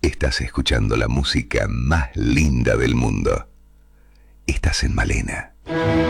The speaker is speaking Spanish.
Estás escuchando la música más linda del mundo. Estás en Malena.